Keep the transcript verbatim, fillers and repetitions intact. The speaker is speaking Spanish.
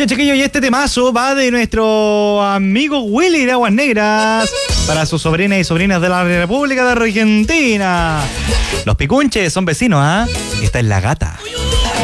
Ya, chiquillos, y este temazo va de nuestro amigo Willy de Aguas Negras para sus sobrinas y sobrinas de la República de Argentina. Los Picunches son vecinos, ¿ah? ¿eh? Esta es La Gata.